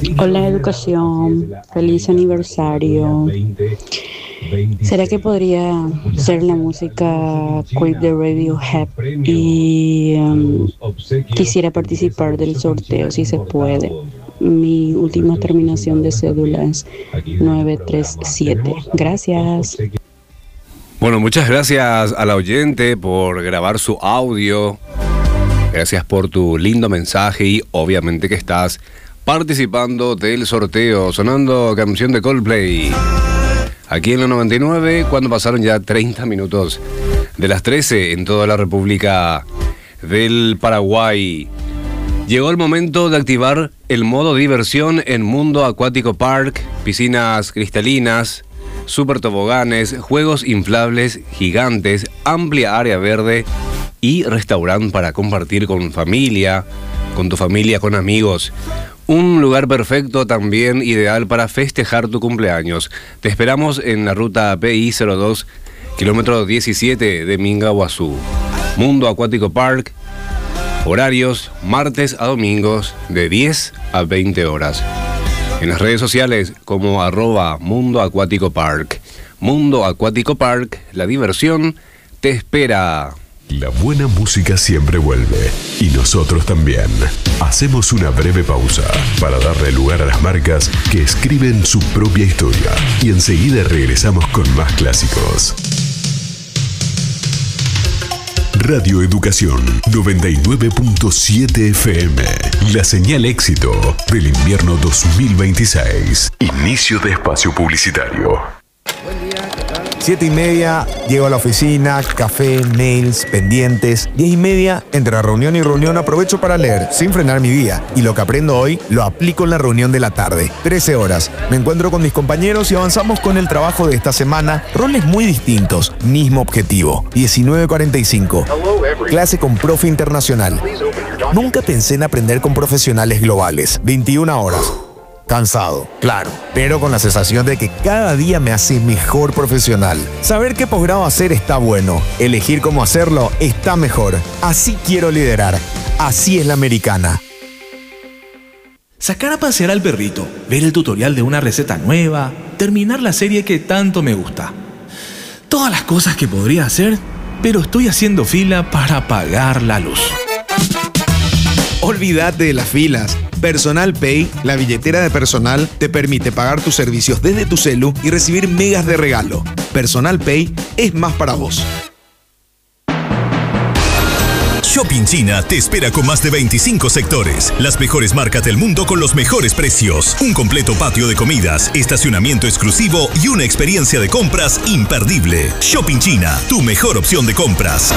Hola Educación, feliz aniversario. ¿Será que podría ser la música Creep de Radiohead? Y quisiera participar del sorteo si se puede. Mi última terminación de cédula es 937. Gracias. Bueno, muchas gracias a la oyente por grabar su audio. Gracias por tu lindo mensaje y obviamente que estás participando del sorteo, sonando canción de Coldplay. Aquí en la 99, cuando pasaron ya 30 minutos de las 13 en toda la República del Paraguay. Llegó el momento de activar el modo diversión en Mundo Acuático Park, piscinas cristalinas, super toboganes, juegos inflables gigantes, amplia área verde y restaurante para compartir con familia, con tu familia, con amigos. Un lugar perfecto también, ideal para festejar tu cumpleaños. Te esperamos en la ruta PI 02, kilómetro 17 de Mingaguazú. Mundo Acuático Park, horarios martes a domingos de 10 a 20 horas. En las redes sociales como @Mundo Acuático Park. Mundo Acuático Park, la diversión te espera. La buena música siempre vuelve, y nosotros también. Hacemos una breve pausa para darle lugar a las marcas que escriben su propia historia, y enseguida regresamos con más clásicos. Radio Educación 99.7 FM, la señal éxito del invierno 2026. Inicio de espacio publicitario. 7:30, llego a la oficina, café, mails, pendientes. 10:30, entre reunión y reunión aprovecho para leer, sin frenar mi día. Y lo que aprendo hoy, lo aplico en la reunión de la tarde. 13 horas, me encuentro con mis compañeros y avanzamos con el trabajo de esta semana. Roles muy distintos, mismo objetivo. 19:45, clase con profe internacional. Nunca pensé en aprender con profesionales globales. 21 horas. Cansado, claro, pero con la sensación de que cada día me hace mejor profesional. Saber qué posgrado hacer está bueno, elegir cómo hacerlo está mejor. Así quiero liderar, así es la americana. Sacar a pasear al perrito, ver el tutorial de una receta nueva, terminar la serie que tanto me gusta. Todas las cosas que podría hacer, pero estoy haciendo fila para pagar la luz. Olvídate de las filas. Personal Pay, la billetera de personal, te permite pagar tus servicios desde tu celu y recibir megas de regalo. Personal Pay es más para vos. Shopping China te espera con más de 25 sectores, las mejores marcas del mundo con los mejores precios, un completo patio de comidas, estacionamiento exclusivo y una experiencia de compras imperdible. Shopping China, tu mejor opción de compras.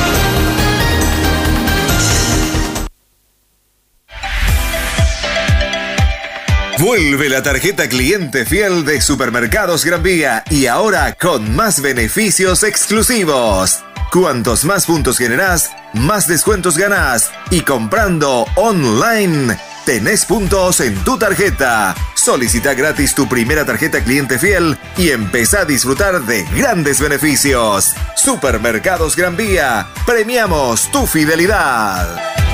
Vuelve la tarjeta cliente fiel de Supermercados Gran Vía y ahora con más beneficios exclusivos. Cuantos más puntos generás, más descuentos ganás. Y comprando online, tenés puntos en tu tarjeta. Solicita gratis tu primera tarjeta cliente fiel y empezá a disfrutar de grandes beneficios. Supermercados Gran Vía, premiamos tu fidelidad.